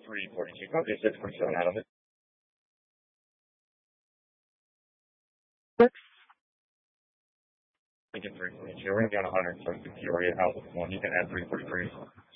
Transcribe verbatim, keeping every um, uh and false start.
three forty-two. Okay, six forty-seven out of it. Six. We get three forty-two. We're going to be on one hundred, so fifty. We're going to out with one. You can add three forty-three.